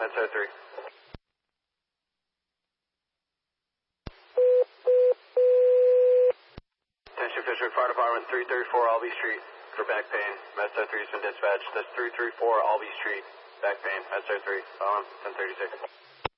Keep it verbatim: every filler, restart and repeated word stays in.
Medstar three. Attention Fishwick Fire Department, three thirty-four Albee Street for back pain. Medstar three has been dispatched. That's three thirty-four Albee Street, back pain. Medstar three, um, ten thirty-six.